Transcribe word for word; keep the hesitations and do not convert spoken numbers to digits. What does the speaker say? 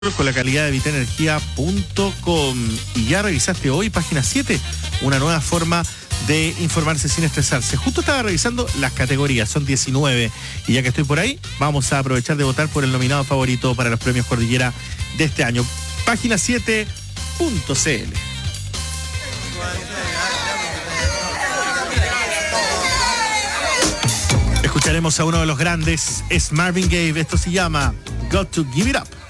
con la calidad de vitaenergia punto com. Y ya revisaste hoy, página siete, una nueva forma de informarse sin estresarse. Justo estaba revisando las categorías, son diecinueve, y ya que estoy por ahí, vamos a aprovechar de votar por el nominado favorito para los premios Cordillera de este año. Página siete punto c l. Escucharemos a uno de los grandes, es Marvin Gaye, esto se llama Got to Give It Up.